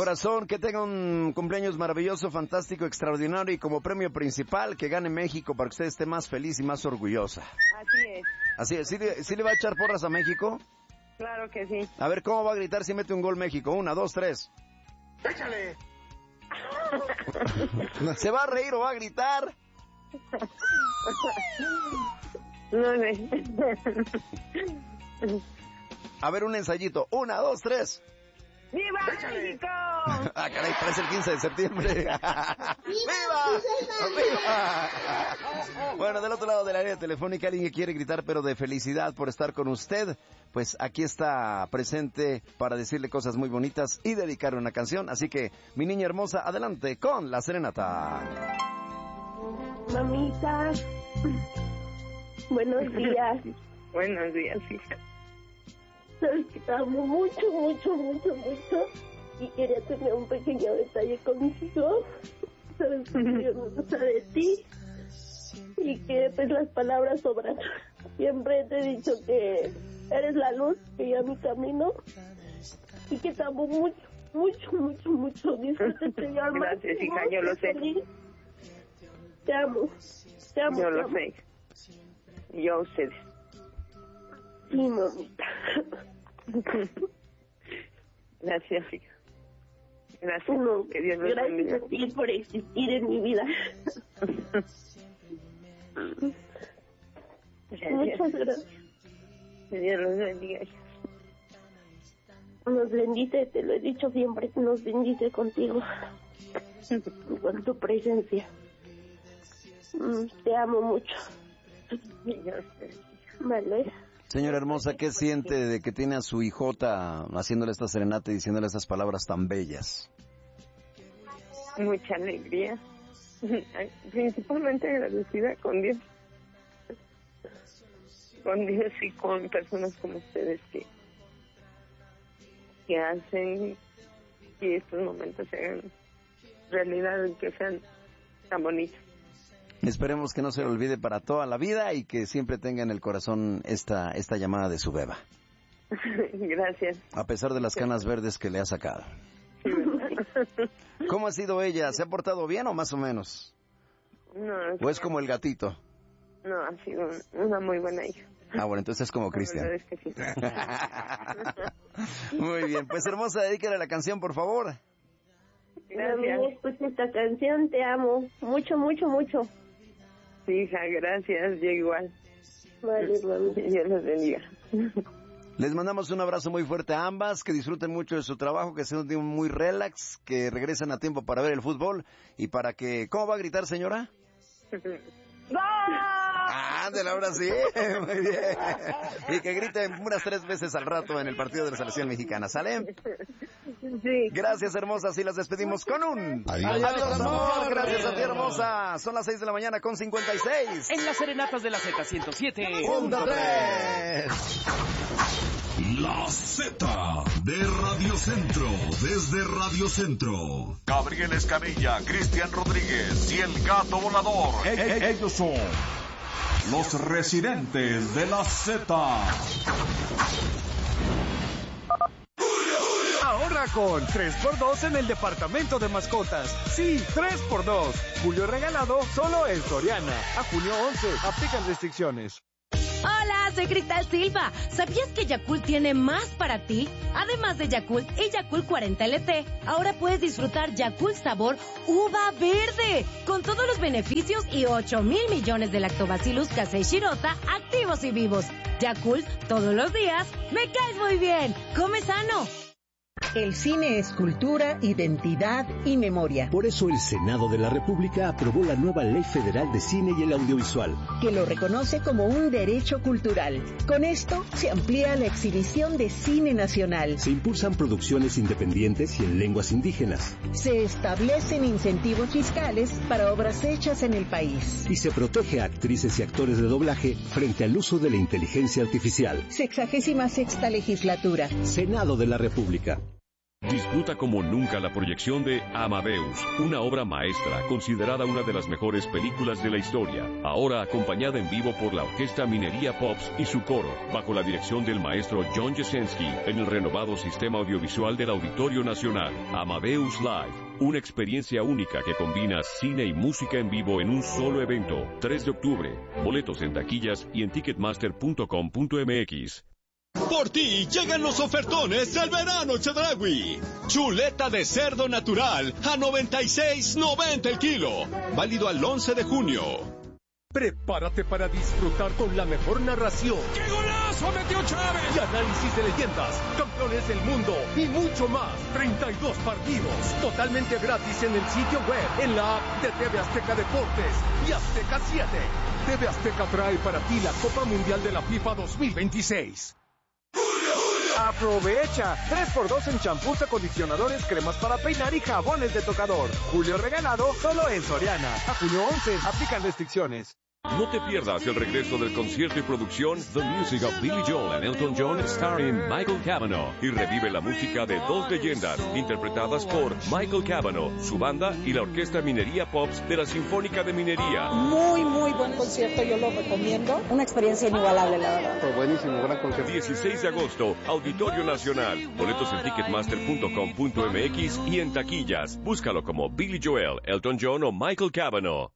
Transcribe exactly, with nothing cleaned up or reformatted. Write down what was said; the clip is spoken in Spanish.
corazón, que tenga un cumpleaños maravilloso, fantástico, extraordinario y como premio principal que gane México para que usted esté más feliz y más orgullosa. Así es. Así es, ¿sí, ¿sí le va a echar porras a México? Claro que sí. A ver, ¿cómo va a gritar si mete un gol México? Una, dos, tres. ¡Échale! ¿Se va a reír o va a gritar? No sé. A ver, un ensayito. Una, dos, tres. ¡Viva México! Ah, caray, parece el quince de septiembre. ¡Viva! ¡Viva! Bueno, del otro lado de la línea telefónica, alguien que quiere gritar, pero de felicidad por estar con usted, pues aquí está presente para decirle cosas muy bonitas y dedicarle una canción. Así que, mi niña hermosa, adelante con la serenata. Mamita, buenos días. Buenos días, hija. Sabes que te amo mucho, mucho, mucho, mucho. Y quería tener un pequeño detalle contigo. Sabes que yo no gusta de ti. Y que pues las palabras sobran. Siempre te he dicho que eres la luz que guía mi camino. Y que te amo mucho, mucho, mucho, mucho. Disfrútate, mi alma. Gracias, hija, yo lo sé. Te amo. Te amo. Yo te lo amo. sé. Y yo a ustedes. Sí, mamita. Gracias, hija. Gracias. No, Que Dios los gracias bendiga. a ti por existir en mi vida. Muchas gracias. Que Dios los bendiga, hija. Nos bendice, te lo he dicho siempre, nos bendice contigo. Con tu presencia. Mm, Te amo mucho. Y yo a ustedes. Vale. Señora hermosa, ¿qué siente de que tiene a su hijota haciéndole esta serenata y diciéndole estas palabras tan bellas? Mucha alegría. Principalmente agradecida con Dios. Con Dios y con personas como ustedes que, que hacen que estos momentos se hagan realidad y que sean tan bonitos. Esperemos que no se le olvide para toda la vida y que siempre tenga en el corazón esta, esta llamada de su beba. Gracias. A pesar de las canas verdes que le ha sacado. ¿Cómo ha sido ella? ¿Se ha portado bien o más o menos? No, ¿O es como el gatito? no, ha sido una muy buena hija. Ah, bueno, entonces es como Cristian. La verdad es que sí. Muy bien, pues hermosa, dedícale la canción, por favor. Gracias. Mami, escucha esta canción, te amo. Mucho, mucho, mucho. Sí, hija, gracias. Yo igual. Vale, mami. Dios los bendiga. Les mandamos un abrazo muy fuerte a ambas, que disfruten mucho de su trabajo, que sea un día muy relax, que regresen a tiempo para ver el fútbol y para que... ¿Cómo va a gritar, señora? Ah, ándale, ahora sí, muy bien. Y que griten unas tres veces al rato en el partido de la selección mexicana, ¿sale? Sí. Gracias, hermosas, y las despedimos con un... Adiós. Adiós, amor. Gracias a ti, hermosa. Son las seis de la mañana con cincuenta y seis. En las serenatas de la Z ciento siete Punto tres. La Z de Radio Centro, desde Radio Centro. Gabriel Escamilla, Cristian Rodríguez y el Gato Volador. E- e- ellos son los residentes de la Z. Ahorra con tres por dos en el departamento de mascotas. Sí, tres por dos. Julio regalado solo en Soriana. A junio once. Aplican restricciones. Hola, soy Cristal Silva. ¿Sabías que Yakult tiene más para ti? Además de Yakult y Yakult cuarenta L T, ahora puedes disfrutar Yakult sabor uva verde, con todos los beneficios y ocho mil millones de lactobacillus casei shirota activos y vivos. Yakult, todos los días, me caes muy bien. Come sano. El cine es cultura, identidad y memoria. Por eso el Senado de la República aprobó la nueva Ley Federal de Cine y el Audiovisual, que lo reconoce como un derecho cultural. Con esto se amplía la exhibición de cine nacional. Se impulsan producciones independientes y en lenguas indígenas. Se establecen incentivos fiscales para obras hechas en el país. Y se protege a actrices y actores de doblaje frente al uso de la inteligencia artificial. Sexagésima sexta legislatura. Senado de la República. Disfruta como nunca la proyección de Amadeus, una obra maestra considerada una de las mejores películas de la historia, ahora acompañada en vivo por la Orquesta Minería Pops y su coro, bajo la dirección del maestro John Jasenski, en el renovado sistema audiovisual del Auditorio Nacional. Amadeus Live, una experiencia única que combina cine y música en vivo en un solo evento. tres de octubre, boletos en taquillas y en ticketmaster punto com punto m x. Por ti llegan los ofertones del verano Chedraui. Chuleta de cerdo natural a noventa y seis noventa el kilo. Válido al once de junio. Prepárate para disfrutar con la mejor narración. ¡Qué golazo metió Chávez! Y análisis de leyendas, campeones del mundo y mucho más. treinta y dos partidos totalmente gratis en el sitio web, en la app de T V Azteca Deportes y Azteca siete. T V Azteca trae para ti la Copa Mundial de la FIFA dos mil veintiséis. Aprovecha tres por dos en champús, acondicionadores, cremas para peinar y jabones de tocador. Julio regalado solo en Soriana. A junio once, aplican restricciones. No te pierdas el regreso del concierto y producción The Music of Billy Joel and Elton John starring Michael Cavanaugh, y revive la música de dos leyendas interpretadas por Michael Cavanaugh, su banda y la Orquesta Minería Pops de la Sinfónica de Minería. Muy, muy buen concierto, yo lo recomiendo. Una experiencia inigualable, la verdad. Fue buenísimo, gran concierto. dieciséis de agosto, Auditorio Nacional. Boletos en ticketmaster punto com punto m x y en taquillas. Búscalo como Billy Joel, Elton John o Michael Cavanaugh.